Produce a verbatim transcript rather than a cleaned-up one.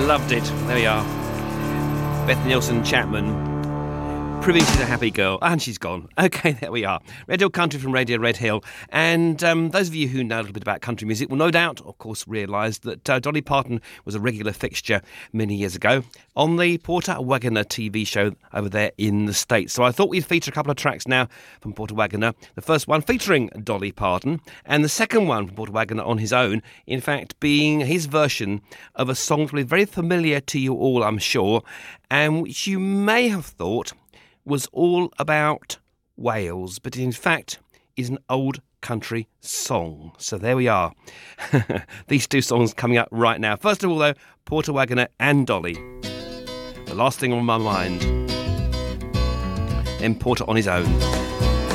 Loved it. There we are. Beth Nielsen Chapman. Proving she's a happy girl. And she's gone. Okay, there we are. Red Hill Country from Radio Red Hill. And um, those of you who know a little bit about country music will no doubt, of course, realise that uh, Dolly Parton was a regular fixture many years ago on the Porter Wagoner T V show over there in the States. So I thought we'd feature a couple of tracks now from Porter Wagoner. The first one featuring Dolly Parton, and the second one from Porter Wagoner on his own, in fact, being his version of a song that will be very familiar to you all, I'm sure, and which you may have thought was all about Wales, but in fact is an old country song. So there we are. These two songs coming up right now. First of all, though, Porter Wagoner and Dolly. The Last Thing on My Mind. Then Porter on his own.